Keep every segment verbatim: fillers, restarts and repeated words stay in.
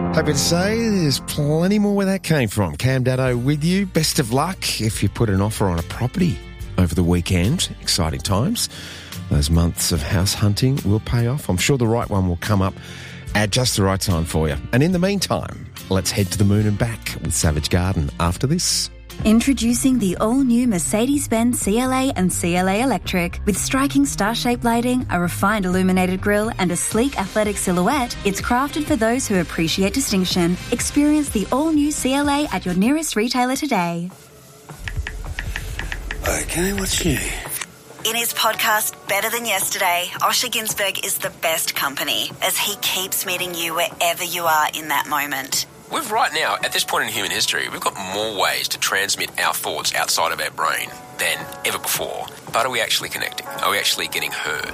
Happy to say there's plenty more where that came from. Cam Daddo with you. Best of luck if you put an offer on a property over the weekend. Exciting times. Those months of house hunting will pay off. I'm sure the right one will come up at just the right time for you. And in the meantime, let's head to the moon and back with Savage Garden after this. Introducing the all-new Mercedes-Benz C L A and C L A Electric. With striking star-shaped lighting, a refined illuminated grille and a sleek athletic silhouette, it's crafted for those who appreciate distinction. Experience the all-new C L A at your nearest retailer today. Okay, what's new? In his podcast, Better Than Yesterday, Osher Günsberg is the best company as he keeps meeting you wherever you are in that moment. We've right now, at this point in human history, we've got more ways to transmit our thoughts outside of our brain than ever before. But are we actually connecting? Are we actually getting heard?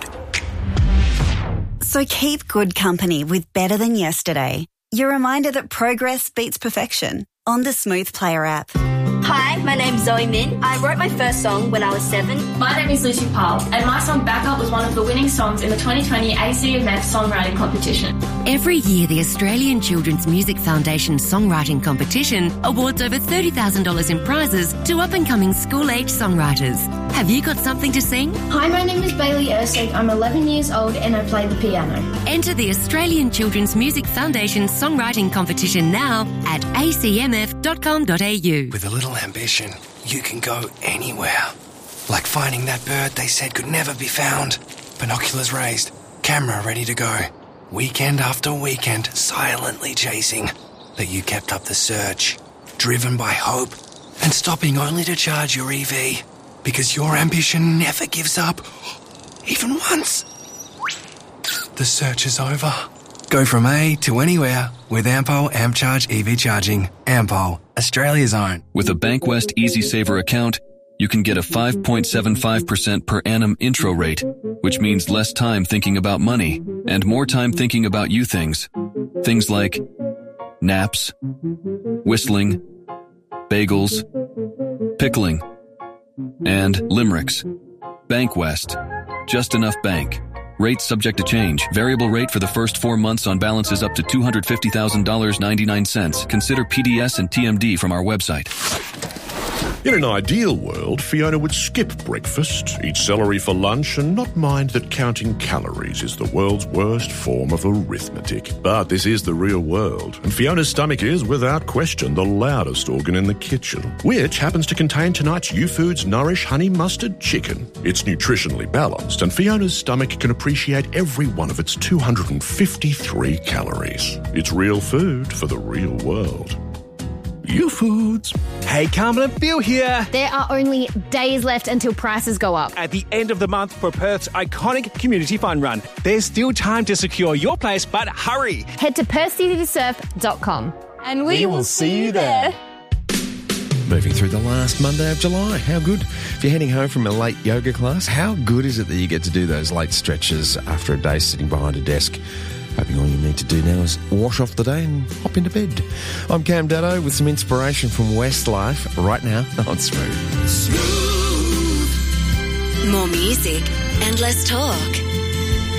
So keep good company with Better Than Yesterday. Your reminder that progress beats perfection on the Smooth Player app. Hi, my name's Zoe Min. I wrote my first song when I was seven. My name is Lucy Powell, and my song Backup was one of the winning songs in the twenty twenty A C M F Songwriting Competition. Every year, the Australian Children's Music Foundation Songwriting Competition awards over thirty thousand dollars in prizes to up-and-coming school-age songwriters. Have you got something to sing? Hi, my name is Bailey Ersig. I'm eleven years old and I play the piano. Enter the Australian Children's Music Foundation Songwriting Competition now at a c m f dot com dot a u. With a little ambition, you can go anywhere. Like finding that bird they said could never be found. Binoculars raised, camera ready to go. Weekend after weekend, silently chasing. But you kept up the search, driven by hope, and stopping only to charge your E V. Because your ambition never gives up, even once. The search is over. Go from A to anywhere with Ampol AmpCharge E V charging. Ampol, Australia's own. With a Bankwest Easy Saver account, you can get a five point seven five percent per annum intro rate, which means less time thinking about money and more time thinking about you things. Things like naps, whistling, bagels, pickling, and limericks. Bankwest. Just enough bank. Rate subject to change. Variable rate for the first four months on balances up to two hundred fifty thousand dollars and ninety-nine cents. Consider P D S and T M D from our website. In an ideal world, Fiona would skip breakfast, eat celery for lunch, and not mind that counting calories is the world's worst form of arithmetic. But this is the real world, and Fiona's stomach is, without question, the loudest organ in the kitchen, which happens to contain tonight's U-Foods Nourish Honey Mustard Chicken. It's nutritionally balanced, and Fiona's stomach can appreciate every one of its two hundred fifty-three calories. It's real food for the real world. U-Foods. Hey, Carmen and Bill here. There are only days left until prices go up. At the end of the month for Perth's iconic community fun run, there's still time to secure your place, but hurry. Head to perth city to surf dot com and we, We will will see you there. Moving through the last Monday of July. How good? If you're heading home from a late yoga class, how good is it that you get to do those late stretches after a day sitting behind a desk? Hoping all you need to do now is wash off the day and hop into bed. I'm Cam Daddo with some inspiration from Westlife right now on Smooth. Smooth. More music and less talk.